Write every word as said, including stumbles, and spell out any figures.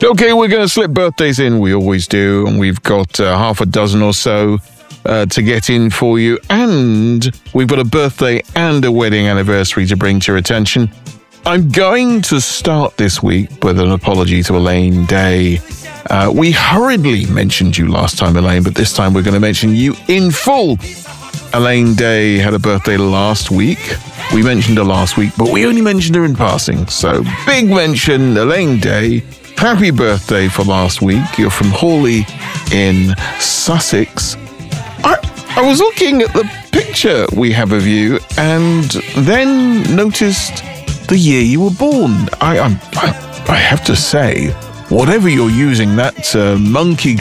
Okay, we're going to slip birthdays in. We always do. And we've got uh, half a dozen or so uh, to get in for you. And we've got a birthday and a wedding anniversary to bring to your attention. I'm going to start this week with an apology to Elaine Day. Uh, we hurriedly mentioned you last time, Elaine, but this time we're going to mention you in full. Elaine Day had a birthday last week. We mentioned her last week, but we only mentioned her in passing. So big mention, Elaine Day. Happy birthday for last week. You're from Hawley in Sussex. I, I was looking at the picture we have of you and then noticed the year you were born. I, I, I, I have to say, whatever you're using that uh, monkey